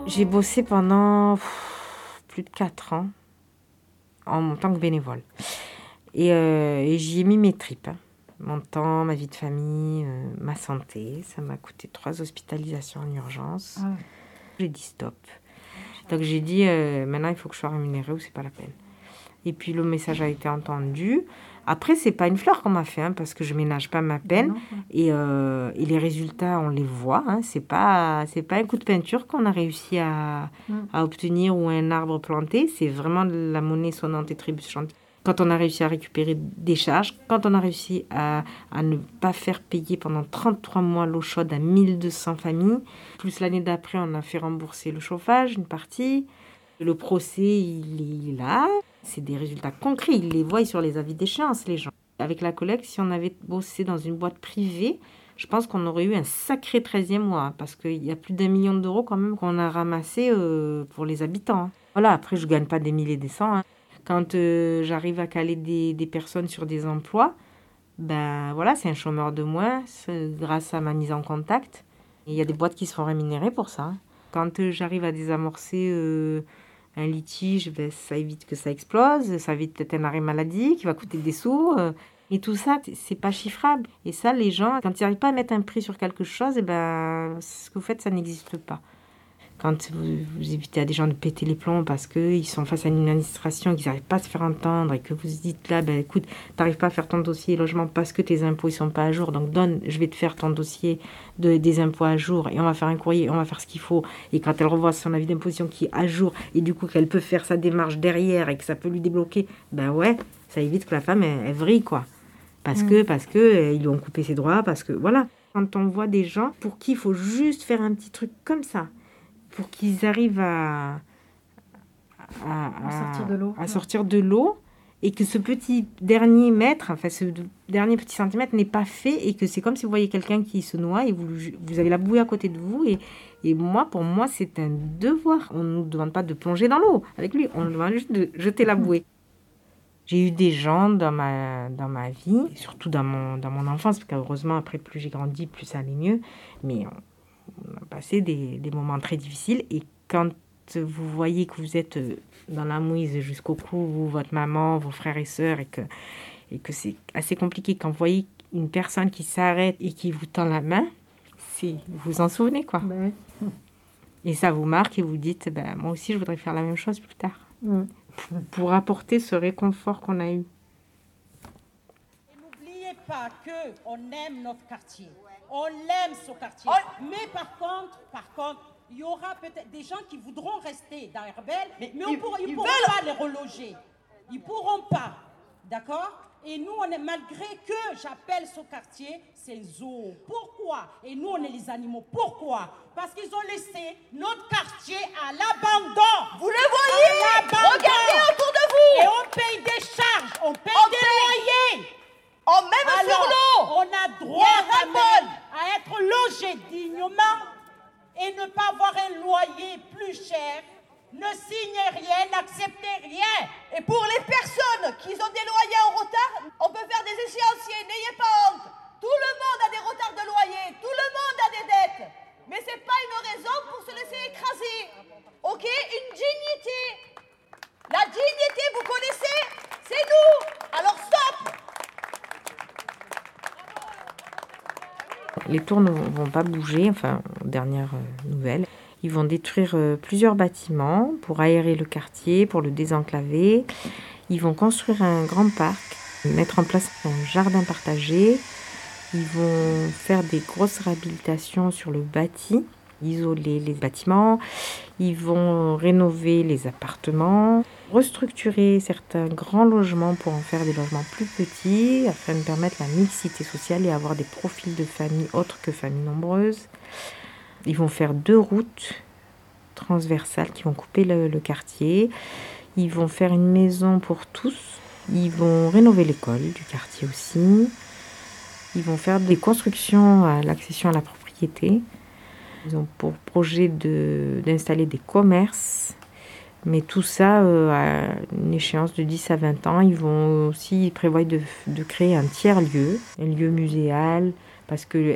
J'ai bossé pendant plus de 4 ans en tant que bénévole. Et j'y ai mis mes tripes, hein. Mon temps, ma vie de famille, ma santé. Ça m'a coûté 3 hospitalisations en urgence. Ah ouais. J'ai dit stop. Donc j'ai dit, maintenant il faut que je sois rémunérée ou c'est pas la peine. Et puis le message a été entendu. Après, c'est pas une fleur qu'on m'a fait, hein, parce que je ménage pas ma peine. Non. Et les résultats, on les voit. Hein. C'est pas un coup de peinture qu'on a réussi à obtenir ou un arbre planté. C'est vraiment de la monnaie sonnante et trébuchante. Quand on a réussi à récupérer des charges, quand on a réussi à ne pas faire payer pendant 33 mois l'eau chaude à 1200 familles, plus l'année d'après, on a fait rembourser le chauffage, une partie. Le procès, il est là. C'est des résultats concrets. Ils les voient sur les avis d'échéance, les gens. Avec la collecte, si on avait bossé dans une boîte privée, je pense qu'on aurait eu un sacré 13e mois, parce qu'il y a plus d'1 million d'euros quand même qu'on a ramassé pour les habitants. Voilà, après, je ne gagne pas des milliers et des cents. Hein. Quand j'arrive à caler des personnes sur des emplois, ben voilà, c'est un chômeur de moins grâce à ma mise en contact. Et il y a des boîtes qui se font rémunérer pour ça. Hein. Quand j'arrive à désamorcer un litige, ben, ça évite que ça explose, ça évite peut-être un arrêt maladie qui va coûter des sous. Et tout ça, c'est pas chiffrable. Et ça, les gens, quand ils n'arrivent pas à mettre un prix sur quelque chose, et ben, ce que vous faites, ça n'existe pas. Quand vous évitez à des gens de péter les plombs parce qu'ils sont face à une administration et qu'ils n'arrivent pas à se faire entendre et que vous dites là, ben écoute, tu n'arrives pas à faire ton dossier logement parce que tes impôts ne sont pas à jour, donc je vais te faire ton dossier des impôts à jour et on va faire un courrier, on va faire ce qu'il faut. Et quand elle revoit son avis d'imposition qui est à jour et du coup qu'elle peut faire sa démarche derrière et que ça peut lui débloquer, ben ouais, ça évite que la femme, elle vrille quoi. Parce que ils lui ont coupé ses droits, parce que voilà. Quand on voit des gens pour qui il faut juste faire un petit truc comme ça, pour qu'ils arrivent à sortir de l'eau et que ce petit dernier mètre, enfin ce dernier petit centimètre n'est pas fait et que c'est comme si vous voyez quelqu'un qui se noie et vous avez la bouée à côté de vous et pour moi, c'est un devoir. On ne nous demande pas de plonger dans l'eau avec lui, on nous demande juste de jeter la bouée. J'ai eu des gens dans ma vie, et surtout dans mon enfance, parce qu'heureusement, après, plus j'ai grandi, plus ça allait mieux, mais on a passé des moments très difficiles et quand vous voyez que vous êtes dans la mouise jusqu'au cou, vous, votre maman, vos frères et sœurs, et que c'est assez compliqué, quand vous voyez une personne qui s'arrête et qui vous tend la main, vous vous en souvenez, quoi. Ben oui. Et ça vous marque et vous dites, ben, moi aussi, je voudrais faire la même chose plus tard. Pour apporter ce réconfort qu'on a eu. Et n'oubliez pas qu'on aime notre quartier. On aime ce quartier. Mais par contre, il y aura peut-être des gens qui voudront rester dans Herbel, mais ils ne pourront pas les reloger. Ils ne pourront pas. D'accord? Et nous, malgré que j'appelle ce quartier, c'est zoo. Pourquoi? Et nous, on est les animaux. Pourquoi? Parce qu'ils ont laissé notre quartier à l'abandon. Vous le voyez? Regardez autour de vous. Et on paye des charges, on paye des loyers. Même sur l'eau. On a droit à être logé dignement et ne pas avoir un loyer plus cher. Ne signez rien, n'acceptez rien. Et pour les personnes qui ont des loyers en retard, on peut faire des échéanciers, n'ayez pas honte. Tout le monde a des retards de loyer, tout le monde a des dettes. Mais c'est pas une raison pour se laisser écraser. Ok? Une dignité. La dignité, vous connaissez? C'est nous. Alors stop. Les tours ne vont pas bouger, enfin, dernière nouvelle. Ils vont détruire plusieurs bâtiments pour aérer le quartier, pour le désenclaver. Ils vont construire un grand parc, mettre en place un jardin partagé. Ils vont faire des grosses réhabilitations sur le bâti, isoler les bâtiments. Ils vont rénover les appartements, restructurer certains grands logements pour en faire des logements plus petits, afin de permettre la mixité sociale et avoir des profils de familles autres que familles nombreuses. Ils vont faire 2 routes transversales qui vont couper le quartier. Ils vont faire une maison pour tous. Ils vont rénover l'école du quartier aussi. Ils vont faire des constructions à l'accession à la propriété. Ils ont pour projet d'installer des commerces. Mais tout ça à une échéance de 10 à 20 ans. Ils vont aussi prévoir de créer un tiers-lieu, un lieu muséal, parce que